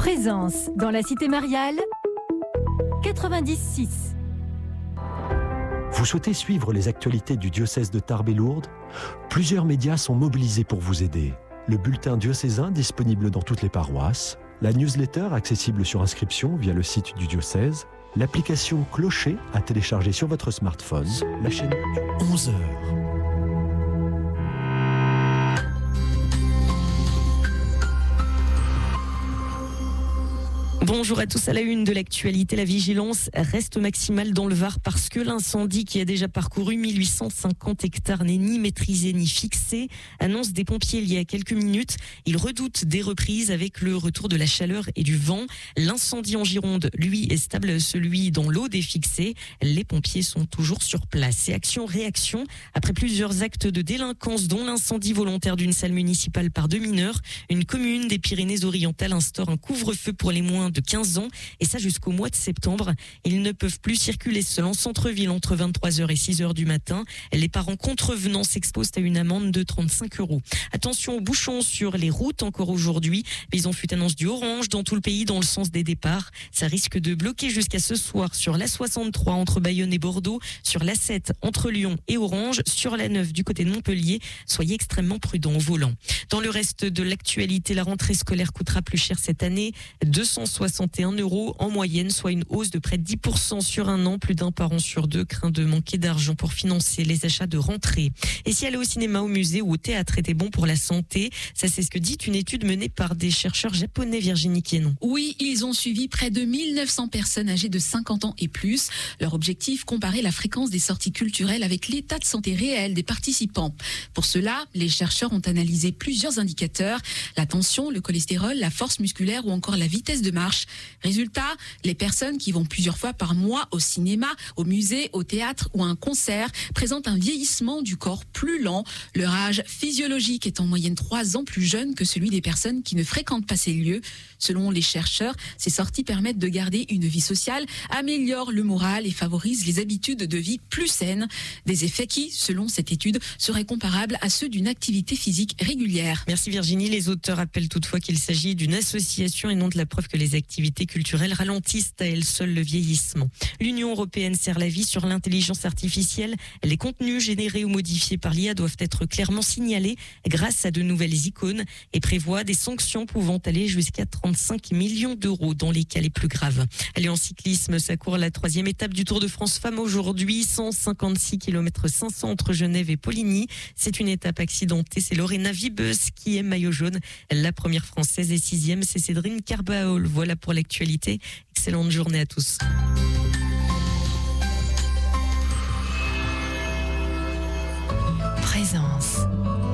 Présence dans la cité mariale 90.6. Vous souhaitez suivre les actualités du diocèse de Tarbes et Lourdes ? Plusieurs médias sont mobilisés pour vous aider. Le bulletin diocésain disponible dans toutes les paroisses, la newsletter accessible sur inscription via le site du diocèse, l'application Clocher à télécharger sur votre smartphone, la chaîne 11h. Bonjour à tous. À la une de l'actualité, la vigilance reste maximale dans le Var parce que l'incendie qui a déjà parcouru 1850 hectares n'est ni maîtrisé ni fixé. Annonce des pompiers il y a quelques minutes. Ils redoutent des reprises avec le retour de la chaleur et du vent. L'incendie en Gironde, lui, est stable. Celui dans l'Aude est fixé. Les pompiers sont toujours sur place. Et action-réaction, après plusieurs actes de délinquance, dont l'incendie volontaire d'une salle municipale par 2 mineurs, une commune des Pyrénées-Orientales instaure un couvre-feu pour les moins de 15 ans, et ça jusqu'au mois de septembre. Ils ne peuvent plus circuler seuls en centre-ville entre 23h et 6h du matin. Les parents contrevenants s'exposent à une amende de 35 €. Attention aux bouchons sur les routes encore aujourd'hui. Ils ont fait annonce du orange dans tout le pays dans le sens des départs. Ça risque de bloquer jusqu'à ce soir sur la 63 entre Bayonne et Bordeaux, sur la 7 entre Lyon et Orange, sur la 9 du côté de Montpellier. Soyez extrêmement prudents au volant. Dans le reste de l'actualité, la rentrée scolaire coûtera plus cher cette année, 261 € en moyenne, soit une hausse de près de 10% sur un an. Plus d'un parent sur deux craint de manquer d'argent pour financer les achats de rentrée. Et si aller au cinéma, au musée ou au théâtre était bon pour la santé, ça c'est ce que dit une étude menée par des chercheurs japonais, Virginie Quénon. Oui, ils ont suivi près de 1900 personnes âgées de 50 ans et plus. Leur objectif, comparer la fréquence des sorties culturelles avec l'état de santé réel des participants. Pour cela, les chercheurs ont analysé plusieurs indicateurs, la tension, le cholestérol, la force musculaire ou encore la vitesse de marche. Résultat, les personnes qui vont plusieurs fois par mois au cinéma, au musée, au théâtre ou à un concert présentent un vieillissement du corps plus lent. Leur âge physiologique est en moyenne 3 ans plus jeune que celui des personnes qui ne fréquentent pas ces lieux. Selon les chercheurs, ces sorties permettent de garder une vie sociale, améliorent le moral et favorisent les habitudes de vie plus saines. Des effets qui, selon cette étude, seraient comparables à ceux d'une activité physique régulière. Merci Virginie. Les auteurs rappellent toutefois qu'il s'agit d'une association et non de la preuve que les activités culturelles ralentissent à elles seules le vieillissement. L'Union européenne serre la vie sur l'intelligence artificielle. Les contenus générés ou modifiés par l'IA doivent être clairement signalés grâce à de nouvelles icônes et prévoit des sanctions pouvant aller jusqu'à 35 millions € dans les cas les plus graves. Allez, en cyclisme, ça court la 3e étape du Tour de France Femmes aujourd'hui, 156 km 500 entre Genève et Poligny. C'est une étape accidentée. C'est Lorena Wiebes qui est maillot jaune. La première française et 6e, c'est Cédrine Carbaol. Voilà pour l'actualité. Excellente journée à tous. Présence.